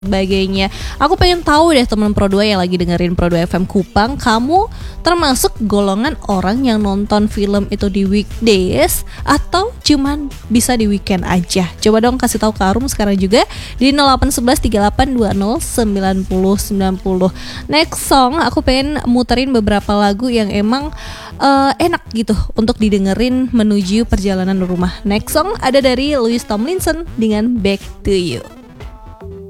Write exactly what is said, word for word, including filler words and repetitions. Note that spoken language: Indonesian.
sebagainya. Aku pengen tahu deh teman Pro dua yang lagi dengerin Pro dua F M Kupang, kamu termasuk golongan orang yang nonton film itu di weekdays atau cuman bisa di weekend aja? Coba dong kasih tahu ke Arum sekarang juga di nol delapan satu satu tiga delapan dua nol sembilan nol sembilan nol. Next song aku pengen muterin beberapa lagu yang emang uh, enak gitu untuk didengerin menuju perjalanan rumah. Next song ada dari Louis Tomlinson dengan Back to You.